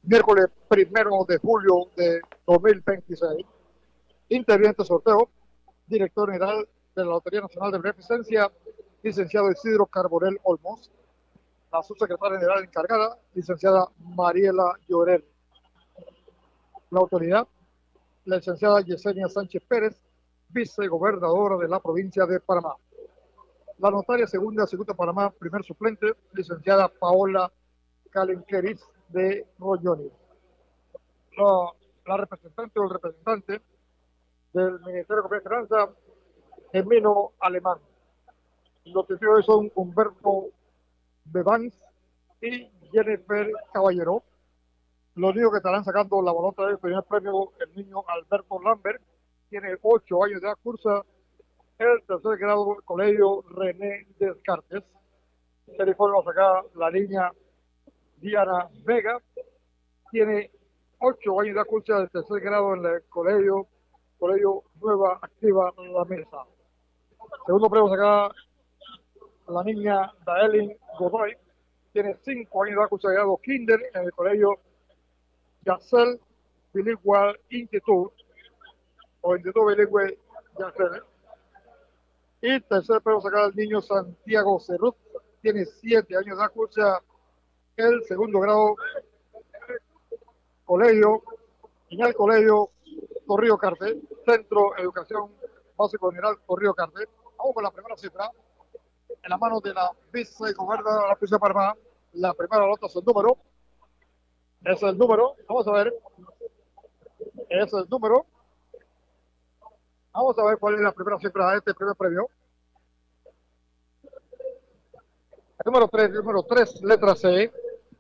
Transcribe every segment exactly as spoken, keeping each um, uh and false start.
miércoles primero de julio de dos mil veintiséis. Interviene sorteo, director general de la Lotería Nacional de Beneficencia, licenciado Isidro Carbonell Olmos. La subsecretaria general encargada, licenciada Mariela Llorel. La autoridad, la licenciada Yesenia Sánchez Pérez, vicegobernadora de la provincia de Panamá. La notaria segunda, segunda Panamá, primer suplente, licenciada Paola Calenqueris de Rolloni. La, la representante o el representante del Ministerio de Comercio y Finanzas, Emino Alemán. Los testigos son Humberto Bevans y Jennifer Caballero. Los niños que estarán sacando la bolota del primer premio, el niño Alberto Lambert, tiene ocho años de edad, cursa el tercer grado del colegio René Descartes. El informe va a sacar la niña Diana Vega, tiene ocho años de edad, cursa del tercer grado en el colegio, colegio Nueva Activa La Mesa. Segundo premio saca la niña Daelin Godoy, tiene cinco años de edad, cursa de grado kinder en el colegio Yacel Bilingual Institute o Instituto Bilingüe Yacel. Y tercer premio saca el niño Santiago Cerrut, tiene siete años de edad, cursa el segundo grado colegio, en el colegio Torrio Carte, Centro de Educación Básico General Torrio Carte. Vamos con la primera cifra, en la mano de la vicegobernadora de la provincia de Panamá. La primera nota es el número, es el número, vamos a ver, es el número, vamos a ver cuál es la primera cifra de este primer premio. El número tres, número tres, letra C.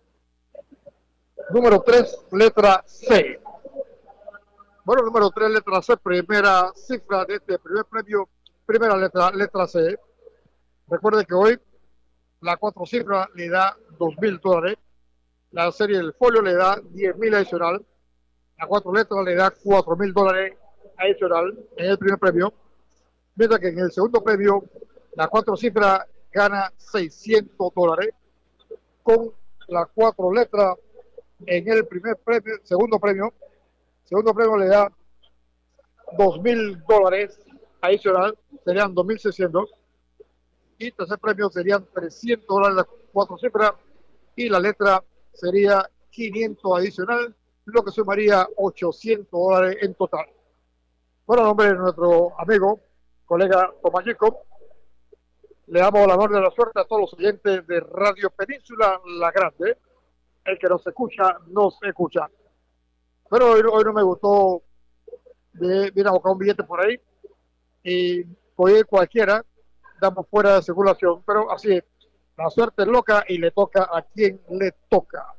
Número tres, letra C. Bueno, número tres, letra C, primera cifra de este primer premio, primera letra, letra C. Recuerde que hoy la cuatro cifras le da dos mil dólares, la serie del folio le da diez mil adicional, la cuatro letras le da cuatro mil dólares adicional en el primer premio, mientras que en el segundo premio la cuatro cifras gana seiscientos dólares, con las cuatro letras en el primer premio, segundo premio, segundo premio le da dos mil dólares adicional, serían dos mil seiscientos, y tercer premio serían trescientos dólares las cuatro cifras, y la letra sería quinientos adicional, lo que sumaría ochocientos dólares en total. Bueno, en nombre de nuestro amigo, colega Tomás Jacob, le damos la honor de la suerte a todos los oyentes de Radio Península La Grande. El que nos escucha, nos escucha. Pero hoy, hoy no me gustó de ir a buscar un billete por ahí y hoy cualquiera damos fuera de circulación, pero así es, la suerte es loca y le toca a quien le toca.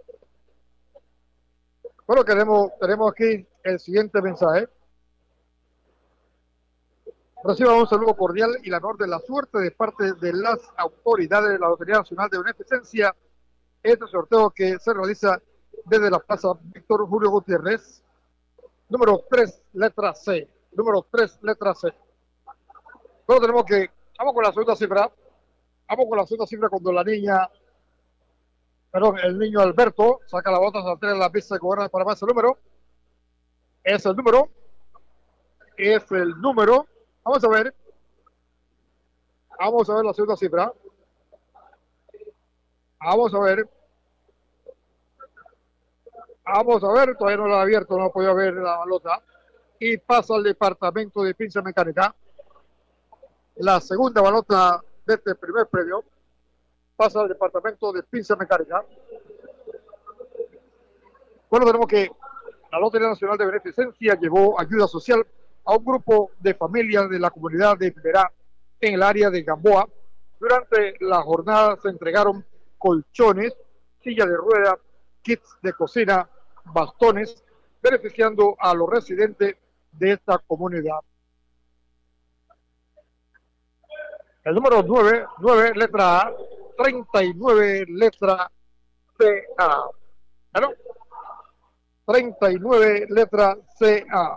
Bueno, tenemos, tenemos aquí el siguiente mensaje. Reciba un saludo cordial y la honor de la suerte de parte de las autoridades de la Lotería Nacional de Beneficencia. Este sorteo que se realiza desde la Plaza Víctor Julio Gutiérrez. Número tres, letra C. Número tres, letra C. Bueno, tenemos que, vamos con la segunda cifra. Vamos con la segunda cifra cuando la niña, perdón, el niño Alberto saca la bota saltera de la pista de gobierno para más el número. Es el número. Es el número. Vamos a ver. Vamos a ver la segunda cifra. Vamos a ver. Vamos a ver. Todavía no la ha abierto, no ha podido ver la balota. Y pasa al departamento de pinza mecánica. La segunda balota de este primer premio pasa al departamento de pinza mecánica. Bueno, tenemos que la Lotería Nacional de Beneficencia llevó ayuda social a un grupo de familias de la comunidad de Verá en el área de Gamboa. Durante la jornada se entregaron colchones, silla de rueda, kits de cocina, bastones, beneficiando a los residentes de esta comunidad. El número nueve, nueve, letra A, treinta y nueve, letra C A. ¿Claro? treinta y nueve, letra C A.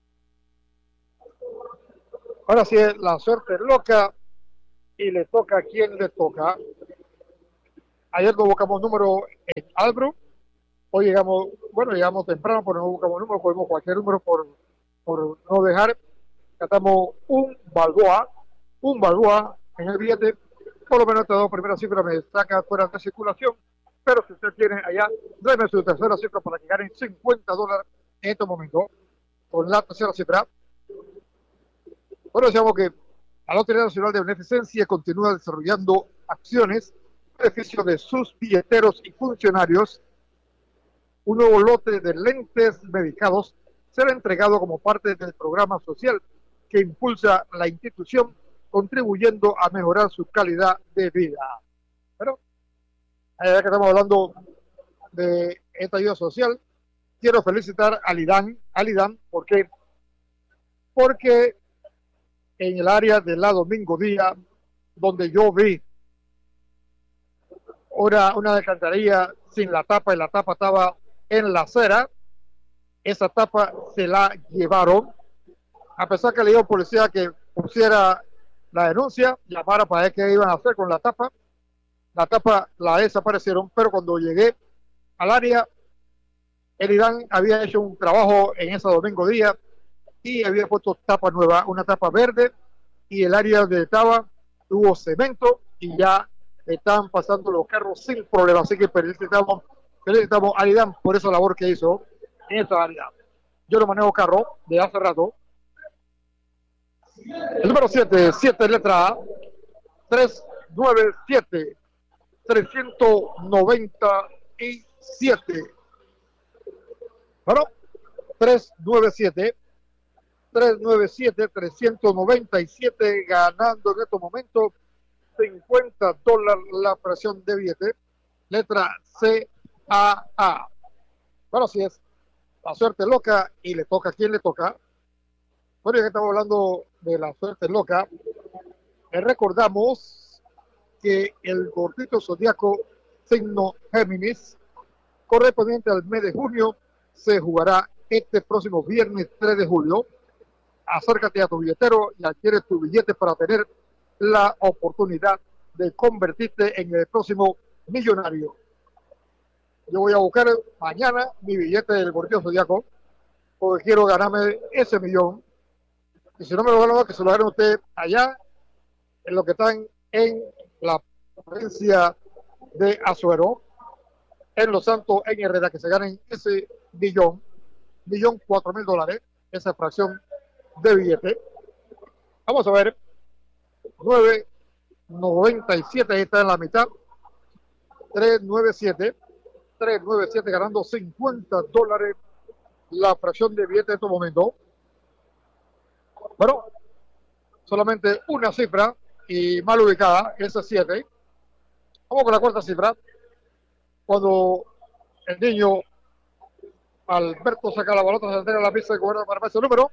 Ahora sí, la suerte es loca y le toca a quien le toca. Ayer convocamos número en Albro, Hoy llegamos, bueno, llegamos temprano, pero no buscamos número, cogimos cualquier número por, por no dejar. Gastamos un balboa, un balboa en el billete. Por lo menos estas dos primeras cifras me saca fuera de circulación. Pero si usted tiene allá, déme su tercera cifra para que ganen cincuenta dólares en este momento. Con la tercera cifra. Bueno, decíamos que la Lotería Nacional de Beneficencia continúa desarrollando acciones en beneficio de sus billeteros y funcionarios. Un nuevo lote de lentes medicados será entregado como parte del programa social que impulsa la institución, contribuyendo a mejorar su calidad de vida. Pero, ya que estamos hablando de esta ayuda social, quiero felicitar a Lidán, a Lidán, porque, porque en el área de la Domingo Día, donde yo vi una, una alcantarilla sin la tapa y la tapa estaba en la acera, esa tapa se la llevaron, a pesar que le dijo al policía que pusiera la denuncia, llamara para ver qué iban a hacer con la tapa. La tapa la desaparecieron, pero cuando llegué al área, el Irán había hecho un trabajo en ese domingo día y había puesto tapa nueva, una tapa verde, y el área donde estaba tuvo cemento y ya estaban pasando los carros sin problema. Así que felicitamos, felicitamos a Irán por esa labor que hizo en esa área. Yo no manejo carro de hace rato. El número siete, siete letra A, tres nueve siete, tres noventa y siete. Bueno, tres nueve siete, tres nueve siete, tres noventa y siete, ganando en estos momentos cincuenta dólares la presión de billete. Letra C A A. Bueno, así es. La suerte loca y le toca a quien le toca. Bueno, ya que estamos hablando de la suerte loca, les recordamos que el gordito zodiaco signo Géminis, correspondiente al mes de junio, se jugará este próximo viernes tres de julio. Acércate a tu billetero y adquiere tu billete para tener la oportunidad de convertirte en el próximo millonario. Yo voy a buscar mañana mi billete del gordito zodiaco porque quiero ganarme ese millón. Y si no me lo ganan, que se lo hagan usted allá, en lo que están en la provincia de Azuero, en Los Santos, en Herrera, que se ganen ese millón, millón cuatro mil dólares, esa fracción de billete. Vamos a ver, nueve noventa y siete, ahí está en la mitad, tres noventa y siete, tres noventa y siete ganando cincuenta dólares la fracción de billete en este momento. Bueno, solamente una cifra y mal ubicada, esa es siete. Vamos con la cuarta cifra. Cuando el niño Alberto saca la balota, se entera la pista de cobrar para ese número.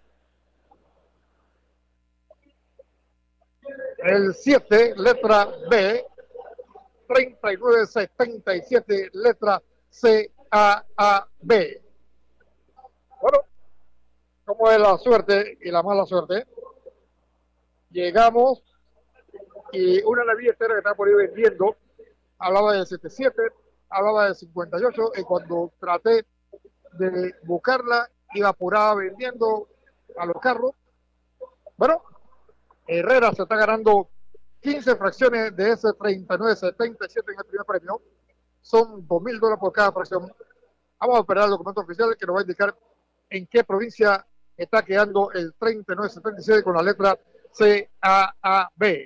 El siete, letra B, treinta y nueve setenta y siete, letra C A A B. Bueno, como es la suerte y la mala suerte, llegamos y una de las billeteras que está por ahí vendiendo hablaba de setenta y siete, hablaba de cincuenta y ocho, y cuando traté de buscarla iba apurada vendiendo a los carros. Bueno, Herrera se está ganando quince fracciones de ese treinta y nueve setenta y siete en el primer premio. Son dos mil dólares por cada fracción. Vamos a esperar el documento oficial que nos va a indicar en qué provincia está quedando el treinta y nueve setenta y siete con la letra C A A B.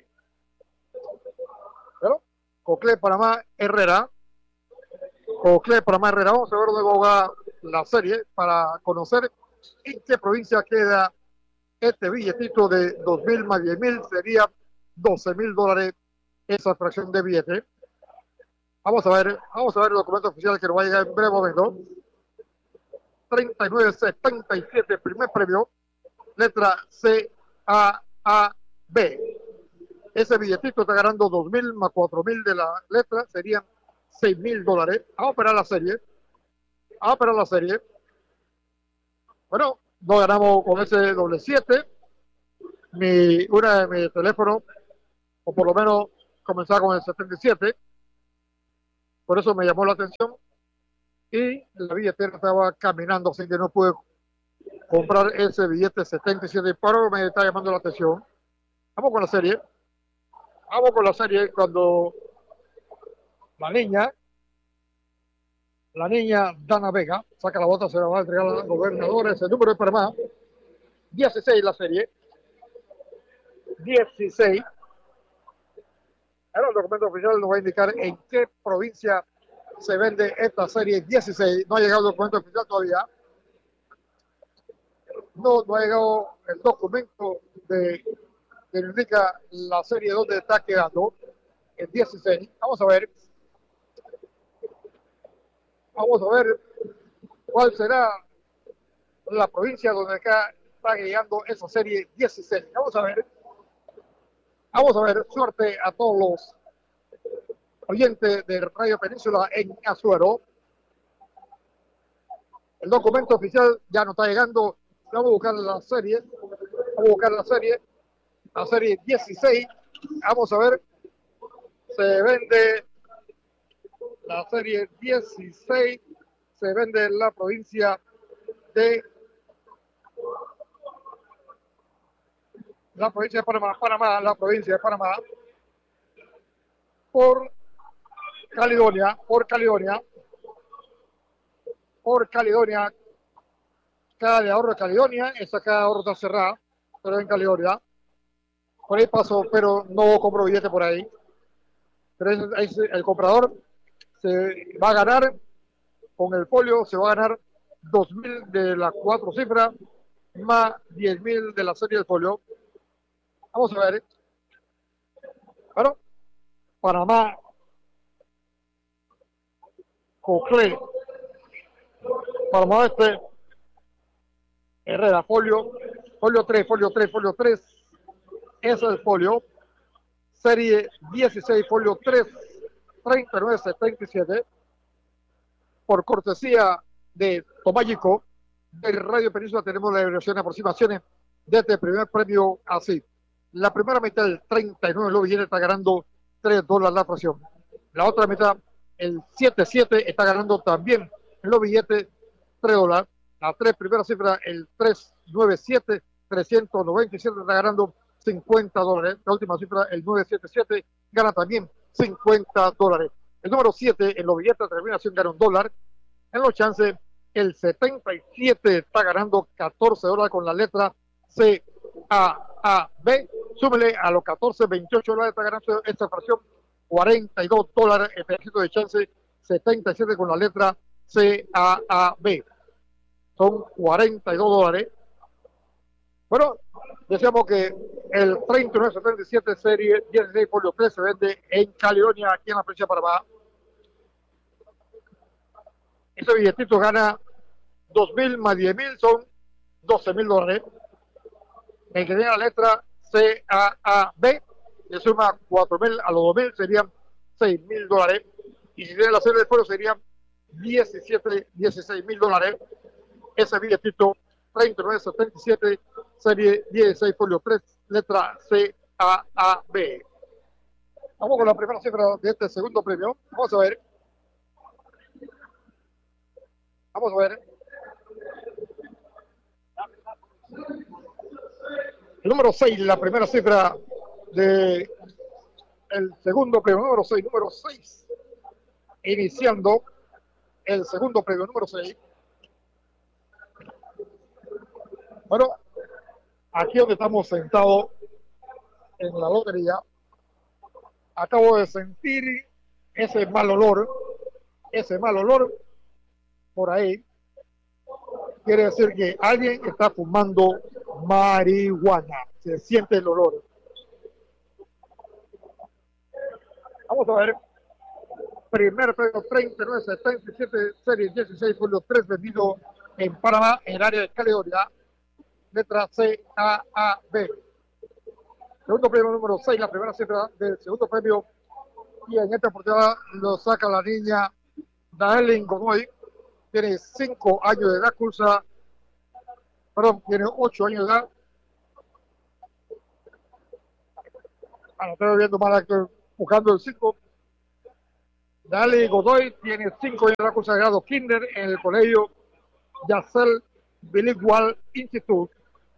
Pero, Cocle, Panamá, Herrera. Cocle, Panamá, Herrera. Vamos a ver luego va la serie para conocer en qué provincia queda este billetito de dos mil más diez mil, sería doce mil dólares esa fracción de billete. Vamos a ver, vamos a ver el documento oficial que nos va a llegar en breve momento. treinta y nueve setenta y siete, primer premio, letra C A A B. Ese billetito está ganando dos mil más cuatro mil de la letra, serían seis mil dólares. Vamos a operar la serie. Vamos a operar la serie. Bueno, no ganamos con ese doble siete. Mi, una de mis teléfonos, o por lo menos comenzaba con el setenta y siete. Por eso me llamó la atención. y la billetera estaba caminando, así que no pude comprar ese billete setenta y siete, pero me está llamando la atención. Vamos con la serie. Vamos con la serie cuando la niña, la niña Dana Vega, saca la bota, se la va a entregar al gobernador, ese número de Panamá. dieciséis la serie. dieciséis. El documento oficial nos va a indicar en qué provincia se vende esta serie dieciséis. No ha llegado el documento oficial todavía. No, no ha llegado el documento de, que indica la serie donde está quedando. El dieciséis. Vamos a ver. Vamos a ver cuál será la provincia donde acá está llegando esa serie dieciséis. Vamos a ver. Vamos a ver. Suerte a todos los oyentes de Radio Península en Azuero. El documento oficial ya no está llegando. Vamos a buscar la serie. Vamos a buscar la serie. La serie dieciséis. Vamos a ver. Se vende la serie dieciséis. Se vende en la provincia de la provincia de Panamá, Panamá, la provincia de Panamá, por Caledonia, por Caledonia, por Caledonia, cada de ahorro de Caledonia, esa cada de ahorro está cerrada, pero en Caledonia, por ahí paso, pero no compro billete por ahí, pero es, es, el comprador se va a ganar, con el folio se va a ganar dos mil de las cuatro cifras, más diez mil de la serie del folio. Vamos a ver. Bueno, Panamá, Coclé, Panamá Este, Herrera, folio, folio tres, folio tres, folio tres, ese es el folio, serie dieciséis, folio tres, treinta y nueve setenta y siete, por cortesía de Tomayico, de Radio Península tenemos la evaluación de aproximaciones de este primer premio así. La primera mitad del treinta y nueve, los billetes está ganando tres dólares la fracción. La otra mitad, el setenta y siete, está ganando también en los billetes tres dólares. Las tres primeras cifras, el trescientos noventa y siete, trescientos noventa y siete está ganando cincuenta dólares. La última cifra, el novecientos setenta y siete, gana también cincuenta dólares. El número siete en los billetes de terminación gana un dólar. En los chances, el setenta y siete está ganando catorce dólares con la letra C A A B. Súmele a los catorce, veintiocho dólares está ganando esta fracción, cuarenta y dos dólares el pedacito de chance, setenta y siete con la letra C A A B. Son cuarenta y dos dólares. Bueno, decíamos que el treinta y nueve setenta y siete serie dieciséis folio tres se vende en Caledonia, aquí en la provincia de Panamá. Ese billetito gana dos mil más diez mil, son doce mil dólares. El que tiene la letra C A A B le suma cuatro mil a los dos mil, serían seis mil dólares. Y si tiene la serie de folio serían diecisiete, dieciséis mil dólares. Ese billetito treinta y nueve setenta y siete, serie dieciséis folio tres, letra C A A B. Vamos con la primera cifra de este segundo premio. Vamos a ver. Vamos a ver. El número seis, la primera cifra de el segundo premio, número seis, número seis. Iniciando el segundo premio, número seis. Bueno, aquí donde estamos sentados en la lotería, acabo de sentir ese mal olor, ese mal olor por ahí. Quiere decir que alguien está fumando marihuana. Se siente el olor. Vamos a ver. Primer premio treinta y nueve setenta y siete, serie dieciséis, folio tres, vendido en Panamá, en el área de Caledonia. Letra C A A B. Segundo premio número seis, la primera cifra del segundo premio. Y en esta oportunidad lo saca la niña Daelin Godoy. Tiene cinco años de edad, cursa, perdón, tiene ocho años de edad. Ah, no estoy viendo mal, estoy buscando el cinco. Dali Godoy tiene cinco años de curso de grado kinder en el colegio Yacel Bilingual Institute.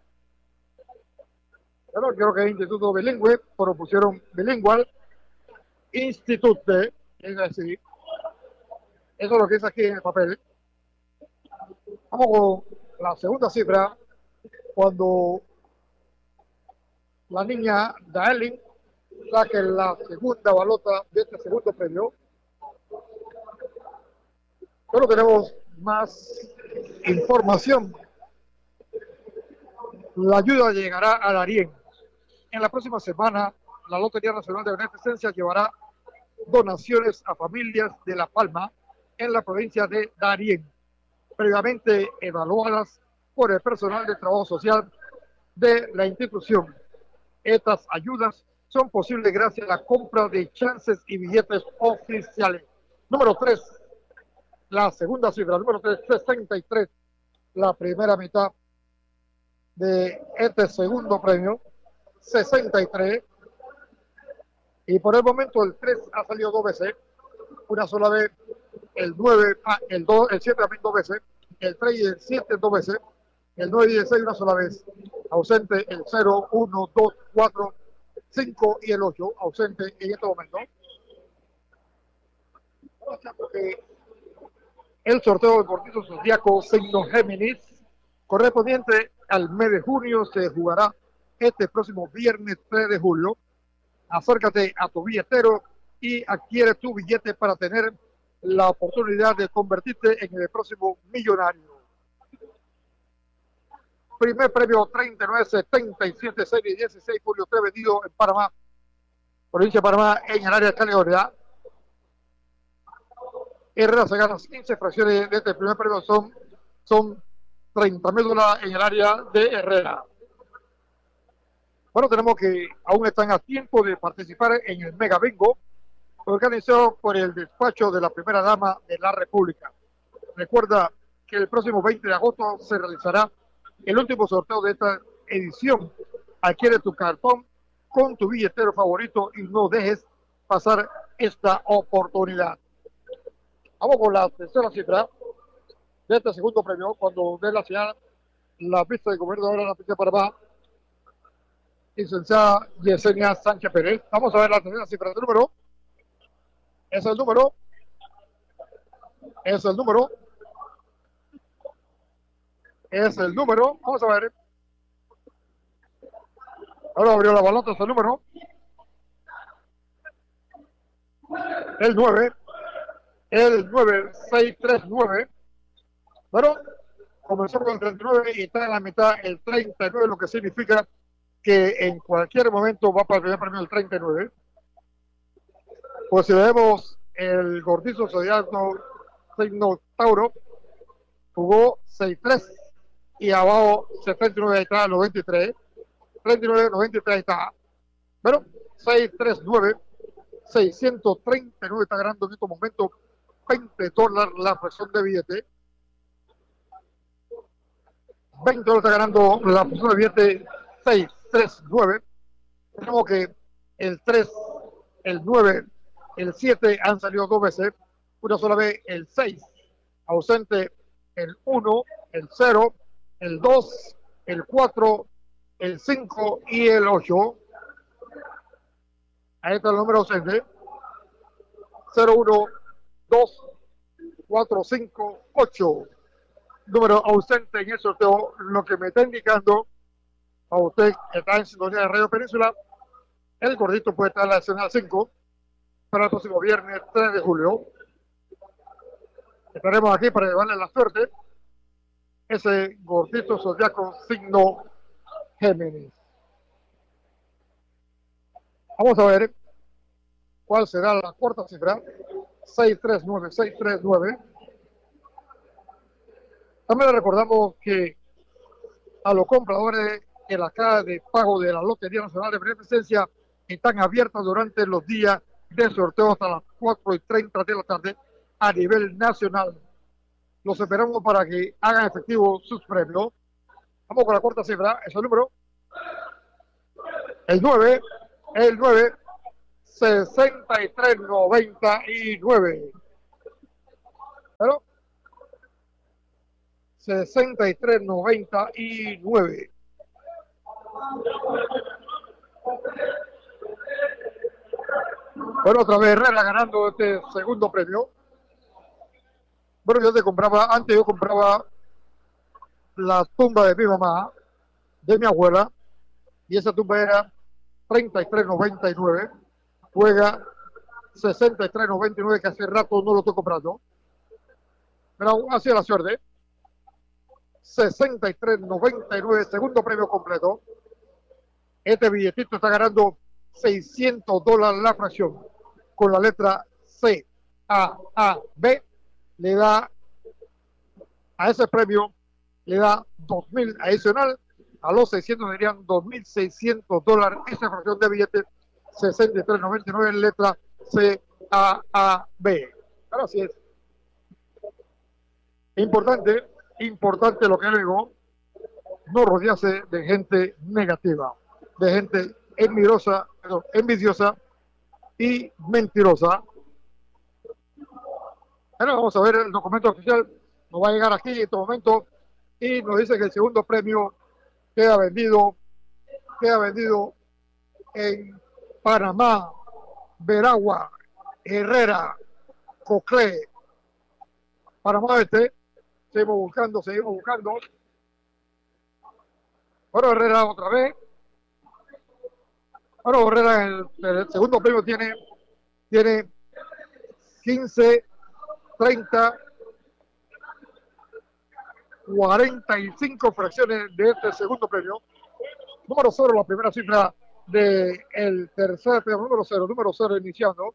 Pero creo que es Instituto Bilingüe, pero pusieron Bilingual Institute, es decir, eso es lo que dice aquí en el papel. Vamos con la segunda cifra, cuando la niña Daelin saque la segunda balota de este segundo premio. Pero tenemos más información. La ayuda llegará a Darién. En la próxima semana, la Lotería Nacional de Beneficencia llevará donaciones a familias de La Palma en la provincia de Darién, previamente evaluadas por el personal de trabajo social de la institución. Estas ayudas son posibles gracias a la compra de chances y billetes oficiales. Número tres, la segunda cifra, número tres, sesenta y tres, la primera mitad de este segundo premio, sesenta y tres. Y por el momento el tres ha salido dos veces, una sola vez, el nueve, ah, el dos, el siete también dos veces, el tres y el siete dos veces, el nueve y el seis una sola vez, ausente el cero, uno, dos, cuatro, cinco y el ocho, ausente en este momento. Porque el sorteo del Gordizo Zodiaco signo Géminis, correspondiente al mes de junio, se jugará este próximo viernes tres de julio. Acércate a tu billetero y adquiere tu billete para tener la oportunidad de convertirte en el próximo millonario. Primer premio treinta y nueve setenta y siete, serie dieciséis, Julio tres, vendido en Panamá, provincia de Panamá, en el área de Caledonia. Herrera se gana quince fracciones de este primer premio, son, son treinta mil dólares en el área de Herrera. Bueno, tenemos que aún están a tiempo de participar en el Mega Bingo, organizado por el despacho de la primera dama de la República. Recuerda que el próximo veinte de agosto se realizará el último sorteo de esta edición. Adquiere tu cartón con tu billetero favorito y no dejes pasar esta oportunidad. Vamos con la tercera cifra de este segundo premio, cuando dé la señal la pista de gobernadora de la pista de Panamá, licenciada Yesenia Sánchez Pérez. Vamos a ver la tercera cifra del número. Es el número. Es el número. Es el número. Vamos a ver. Ahora abrió la balota, es el número. El nueve. El nueve seis tres nueve. Bueno, comenzó con el treinta y nueve y está en la mitad el treinta y nueve, lo que significa que en cualquier momento va para el primer premio el treinta y nueve. Pues si vemos el Gordizo Zodiaco signo Tauro, jugó seis tres y abajo setenta y nueve, ahí está noventa y tres, treinta y nueve, noventa y tres, ahí está. Bueno, seis tres nueve, seiscientos treinta y nueve está ganando en estos momentos veinte dólares la fracción de billete. veinte dólares está ganando la fracción de billete seis tres nueve. Tenemos que el tres, el nueve, el siete han salido dos veces, una sola vez el seis, ausente el uno, el cero, el dos, el cuatro, el cinco y el ocho. Ahí está el número ausente. cero, uno, dos, cuatro, cinco, ocho. Número ausente en el sorteo, lo que me está indicando a usted que está en sintonía de Radio Península, el gordito puede estar en la escena cinco para el próximo viernes tres de julio. Estaremos aquí para llevarle la suerte ese Gordito Zodiaco signo Géminis. Vamos a ver cuál será la cuarta cifra. seis tres nueve, seis tres nueve. También le recordamos que a los compradores en la caja de pago de la Lotería Nacional de Beneficencia están abiertas durante los días de sorteo hasta las cuatro y treinta de la tarde a nivel nacional. Los esperamos para que hagan efectivo sus premios. Vamos con la cuarta cifra, es el número. El nueve, el nueve, sesenta y tres noventa y nueve. Pero sesenta y tres noventa y nueve. Bueno, otra vez Herrera ganando este segundo premio. Bueno, yo te compraba, antes yo compraba la tumba de mi mamá, de mi abuela, y esa tumba era treinta y tres noventa y nueve. Juega sesenta y tres noventa y nueve, que hace rato no lo estoy comprando. Pero así es la suerte. sesenta y tres noventa y nueve, segundo premio completo. Este billetito está ganando seiscientos dólares la fracción. Con la letra C, A, A, B, le da a ese premio, le da dos mil adicional. A los seiscientos serían dos mil seiscientos dólares. Esa fracción de billete sesenta y tres noventa y nueve, letra C, A, A, B. Ahora sí es. Importante, importante lo que digo, no rodearse de gente negativa, de gente envidiosa, perdón, envidiosa y mentirosa. Ahora vamos a ver el documento oficial, nos va a llegar aquí en este momento y nos dice que el segundo premio queda vendido, queda vendido en Panamá, Veragua, Herrera, Coclé, Panamá Este. Seguimos buscando, seguimos buscando. Bueno, Herrera otra vez. Bueno, Herrera en el, el segundo premio tiene, tiene quince, treinta, cuarenta y cinco fracciones de este segundo premio. Número cero, la primera cifra del tercer premio. Número cero, número cero iniciando.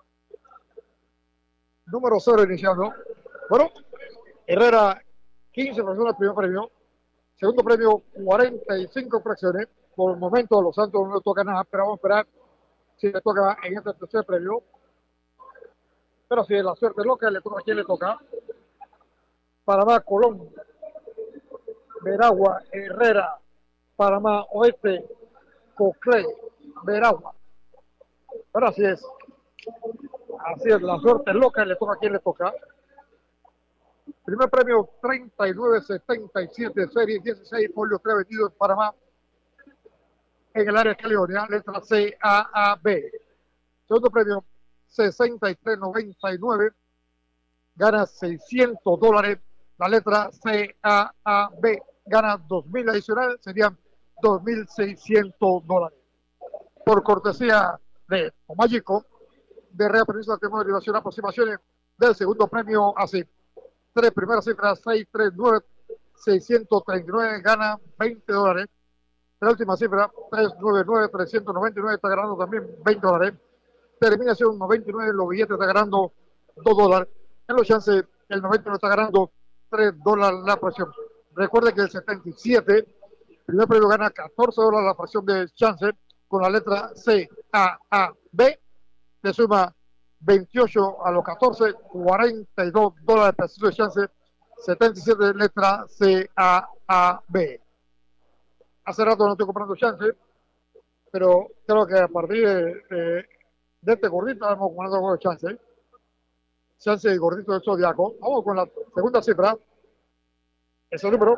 Número cero iniciando. Bueno, Herrera, quince fracciones el primer premio. Segundo premio, cuarenta y cinco fracciones. Por el momento, a los Santos no le toca nada, pero vamos a esperar si le toca en este tercer premio. Pero si es la suerte loca, le toca a quien le toca. Panamá, Colón, Veragua, Herrera, Panamá Oeste, Coclé, Veragua. Pero así es. Así es, la suerte loca, le toca a quien le toca. Primer premio treinta y nueve setenta y siete, serie dieciséis, folio tres vendido en Panamá, en el área de Caledonia, letra C, A, A, B. Segundo premio sesenta y tres noventa y nueve, gana seiscientos dólares, la letra C, A, A, B, gana dos mil adicionales, serían dos mil seiscientos dólares. Por cortesía de Omayico, de Real Península, tenemos derivación, aproximaciones del segundo premio así. Tres primeras cifras, seis, tres, nueve, seiscientos treinta y nueve, gana veinte dólares. La última cifra, tres, nueve, nueve, trescientos noventa y nueve, está ganando también veinte dólares. Terminación noventa y nueve, los billetes está ganando dos dólares. En los chances, el noventa y nueve está ganando tres dólares la fracción. Recuerde que el setenta y siete, el primer premio gana catorce dólares la fracción de chance, con la letra C, A, A, B, le suma veintiocho a los catorce, cuarenta y dos dólares preciso de chance, setenta y siete letra C, A, A, B. Hace rato no estoy comprando chance, pero creo que a partir de, de, de este gordito vamos comprando algo de chance. Chance y gordito de Zodiaco. Vamos con la segunda cifra. Ese número.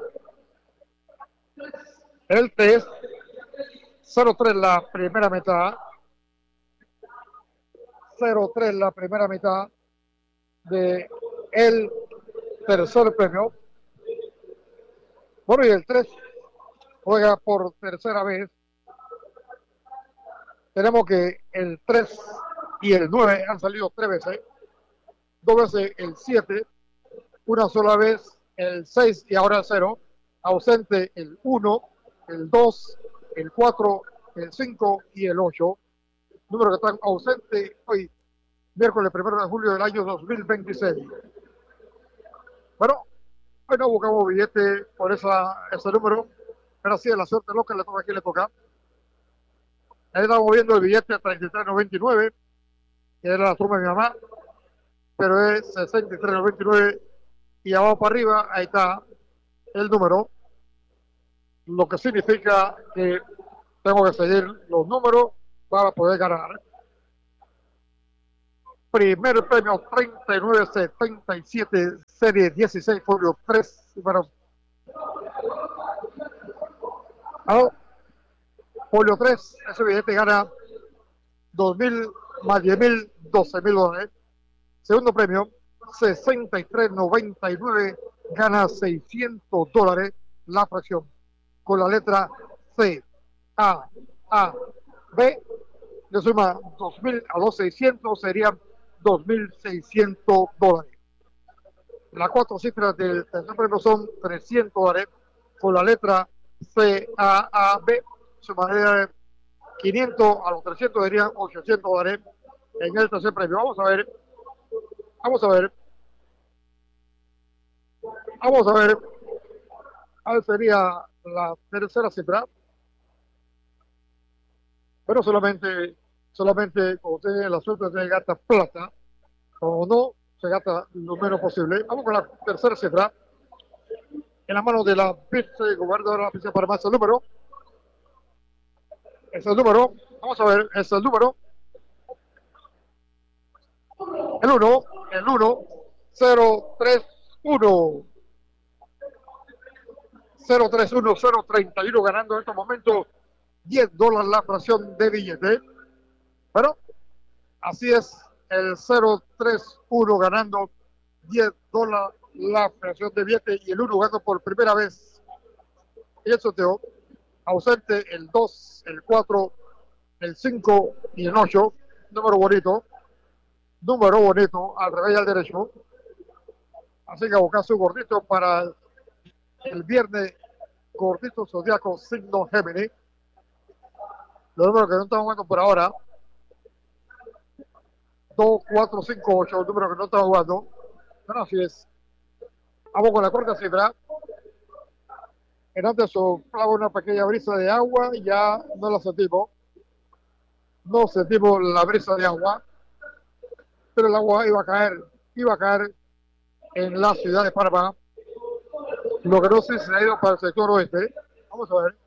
El tres, cero tres la primera mitad. cero tres la primera mitad de el tercer premio. Bueno, y el tres juega por tercera vez. Tenemos que el tres y el nueve han salido tres veces. Dos veces el siete, una sola vez el seis y ahora el cero. Ausente el uno, el dos, el cuatro, el cinco y el ocho. Números que están ausentes hoy, miércoles primero de julio del año dos mil veintiséis. Bueno, hoy no buscamos billete por esa, ese número, pero así es la suerte loca, le toca a quien le toca. Ahí estamos viendo el billete treinta y tres noventa y nueve, que era la suma de mi mamá, pero es sesenta y tres noventa y nueve, y abajo para arriba, ahí está el número, lo que significa que tengo que seguir los números para poder ganar. Primer premio treinta y nueve setenta y siete, serie dieciséis, folio tres. Bueno, ¿no? Folio tres, ese billete gana dos mil más diez mil, doce mil dólares. Segundo premio, sesenta y tres noventa y nueve, gana seiscientos dólares la fracción. Con la letra C, A, A, B, le suma dos mil a los seiscientos, serían dos mil seiscientos dólares. Las cuatro cifras del tercer premio son trescientos dólares. Con la letra C, A, A, B, sumaría quinientos a los trescientos, serían ochocientos dólares en el tercer premio. Vamos a ver, vamos a ver, vamos a ver, cuál sería la tercera cifra. Pero solamente, solamente cuando tiene la suerte de gasta plata, o no, se gasta lo menos posible. Vamos con la tercera cifra. En la mano de la vicegobernadora de la Provincia de Panamá, es el número. Es el número. Vamos a ver, es el número. El uno, el uno, cero tres uno. cero tres uno, cero treinta y uno, ganando en estos momentos diez dólares la fracción de billete. Bueno, así es, el cero tres uno ganando diez dólares la fracción de billete y el uno ganando por primera vez en el sorteo. Ausente el dos, el cuatro, el cinco y el ocho. Número bonito, número bonito, al revés y al derecho. Así que a buscar su gordito para el viernes, gordito zodiaco signo Géminis. Los números que no estamos jugando por ahora: dos, cuatro, cinco, ocho, el número que no estamos jugando. Bueno, así es. Vamos con la cuarta cifra. En antes soplaba una pequeña brisa de agua, ya no la sentimos. No sentimos la brisa de agua, pero el agua iba a caer, iba a caer en la ciudad de Panamá. Lo que no sé si se ha ido para el sector oeste. Vamos a ver.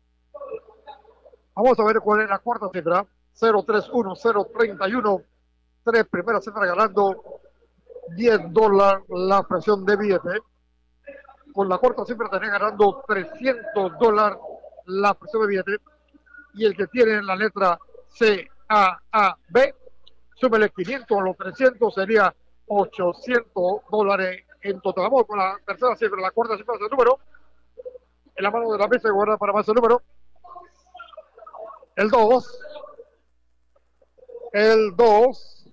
Vamos a ver cuál es la cuarta cifra. cero tres uno, cero treinta y uno. Tres primeras cifras ganando diez dólares la fracción de billete. Con la cuarta cifra tenés ganando trescientos dólares la fracción de billete. Y el que tiene la letra C, A, A, B, súmele quinientos a los trescientos, sería ochocientos dólares en total. Vamos con la tercera cifra, la cuarta cifra del número. En la mano de la mesa de guardar para más el número. El dos. El dos.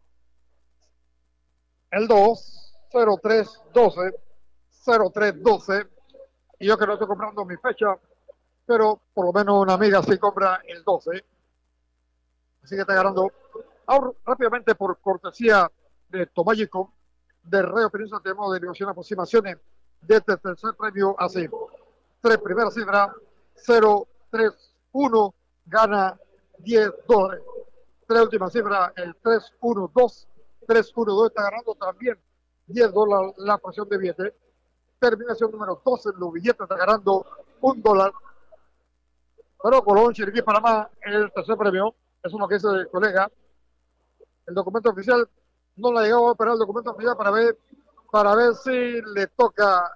El dos. cero tres doce. cero tres doce. Y yo que no estoy comprando mi fecha, pero por lo menos una amiga sí compra el doce. Así que está ganando. Ahora, rápidamente, por cortesía de Tomayico, de Radio Península, tenemos derivación aproximaciones de este tercer premio así. Tres primeras cifras, cero tres uno, gana diez dólares. Tres últimas cifras, el tres uno dos. tres uno dos está ganando también diez dólares la fracción de billete. Terminación número doce, los billetes está ganando un dólar. Pero Colón, Chiriquí, Panamá, el tercer premio. Eso es lo que dice el colega. El documento oficial no le ha llegado a esperar el documento oficial para ver, para ver si le toca.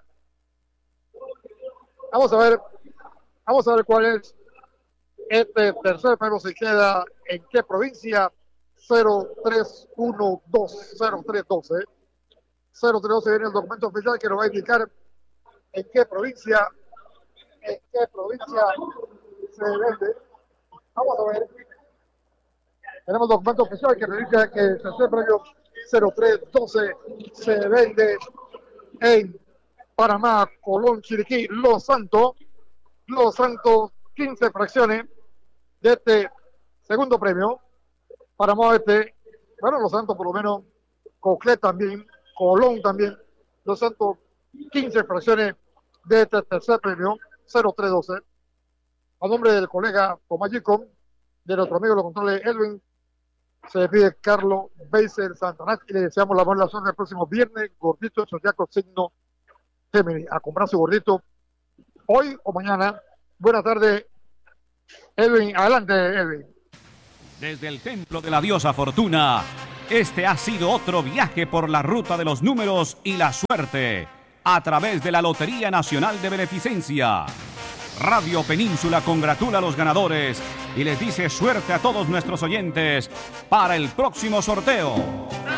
Vamos a ver, vamos a ver cuál es este tercer premio, si queda en qué provincia. cero tres uno dos, cero tres doce. cero tres doce viene el documento oficial que nos va a indicar en qué provincia, en qué provincia se vende. Vamos a ver. Tenemos documento oficial que nos indica que el tercer premio cero tres doce se vende en Panamá, Colón, Chiriquí, Los Santos. Los Santos, quince fracciones de este segundo premio. Panamá Oeste, bueno, Los Santos por lo menos, Coclé también, Colón también. Los Santos, quince fracciones de este tercer premio, cero tres doce. A nombre del colega Tomayico, de nuestro amigo de los controles Edwin, se despide Carlos Beiser Santana y le deseamos la buena suerte el próximo viernes. Gordito zodiaco signo Géminis. A comprar su gordito hoy o mañana. Buenas tardes, Edwin. Adelante, Edwin. Desde el templo de la diosa Fortuna, Este ha sido otro viaje por la ruta de los números y la suerte a través de la Lotería Nacional de Beneficencia. Radio Península congratula a los ganadores y les dice suerte a todos nuestros oyentes para el próximo sorteo.